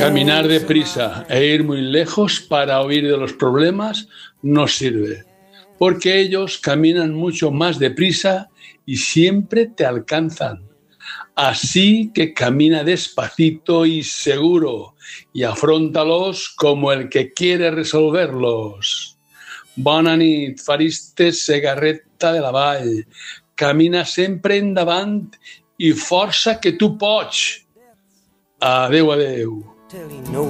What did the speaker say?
Caminar deprisa e ir muy lejos para huir de los problemas no sirve, porque ellos caminan mucho más deprisa y siempre te alcanzan. Así que camina despacito y seguro y afróntalos como el que quiere resolverlos. Bona nit, Fariste Segarreta de la Vall. Camina sempre endavant i força que tu pots. Adéu, adéu.